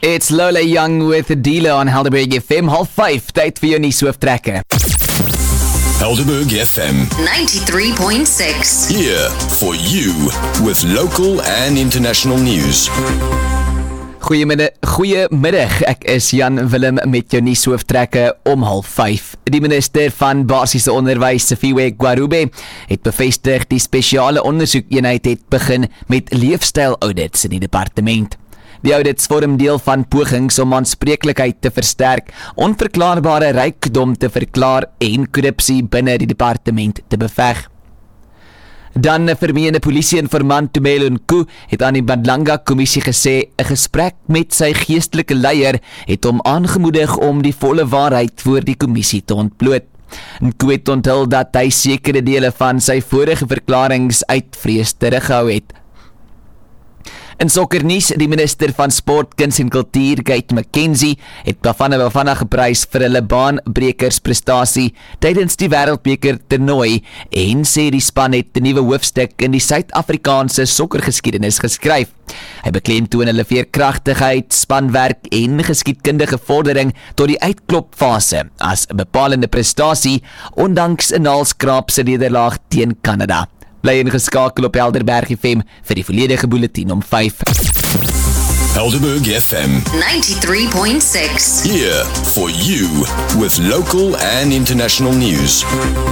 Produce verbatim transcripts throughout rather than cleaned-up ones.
It's Lola Young with a dealer on Helderberg F M, half five, tyd vir jou nuushooftrekke. Helderberg F M ninety-three point six. Here for you with local and international news. Goeiemiddag, goeiemiddag, ek is Jan Willem met jou nuushooftrekke om half vyf. Die minister van basiese onderwys, Sifiwe Gwarube, het bevestig die spesiale ondersoekeenheid het begin met leefstyl-audits in die departement. Die audits vorm deel van pogings om aanspreeklikheid te versterk, onverklaarbare rykdom te verklaar en korrupsie binne die departement te beveg. Dan 'n vermeende polisie-informant Tumelo Nku het aan die Badlanga Kommissie gesê 'n gesprek met sy geestelike leier het hom aangemoedig om die volle waarheid voor die kommissie te ontbloot. Nku het onthul dat hy sekere dele van sy vorige verklaringe uit vrees teruggehou het. In sokkernuus, die minister van Sport, Kuns en Kultuur, Kate McKenzie, het Bafana Bafana geprys vir hulle baanbrekersprestasie tydens die Wêreldbeker toernooi en sê die span het 'n nuwe hoofstuk in die Suid-Afrikaanse sokkergeskiedenis geskryf. Hy beklemtoon hulle veerkragtigheid, spanwerk en geskiedkundige vordering tot die uitklopfase as 'n bepalende prestasie, ondanks 'n naalskraapse nederlaag teen Kanada. Bly ingeskakel op Helderberg F M vir die volledige bulletin om vyf. Helderberg F M ninety-three point six. Here for you with local and international news.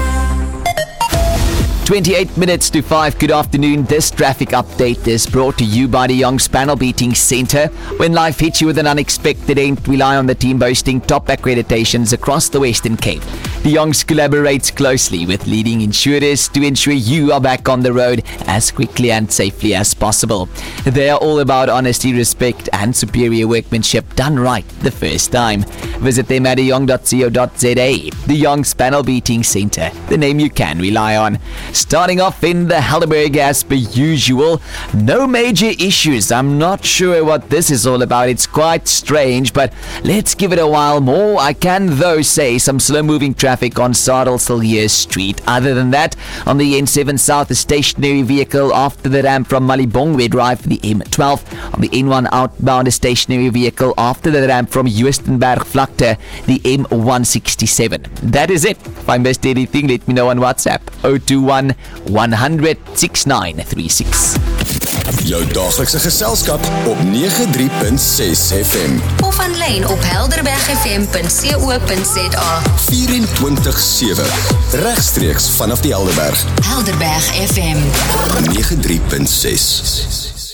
twenty-eight minutes to five. Good afternoon. This traffic update is brought to you by the Young's Panel Beating Centre. When life hits you with an unexpected end, rely on the team boasting top accreditations across the Western Cape. The Young's collaborates closely with leading insurers to ensure you are back on the road as quickly and safely as possible. They are all about honesty, respect and superior workmanship done right the first time. Visit them at young dot co dot za. The Young's Panel Beating Centre, the name you can rely on. Starting off in the Helderberg as per usual, no major issues. I'm not sure what this is all about. It's quite strange, but let's give it a while more. I can though say some slow-moving traffic on Sarl-Sillier Street. Other than that, on the N seven South, a stationary vehicle after the ramp from Malibongwe Drive for the M twelve. On the N one outbound, a stationary vehicle after the ramp from Uistenberg Vlakte, the M one sixty-seven. That is it. If I missed anything, let me know on WhatsApp. zero two one one hundred sixty-nine thirty-six. Jou daaglikse geselskap op ninety-three point six F M. Of aanlyn op helderberg f m dot co dot za. vierentwintig sewe. Regstreeks vanaf die Helderberg. Helderberg F M ninety-three point six.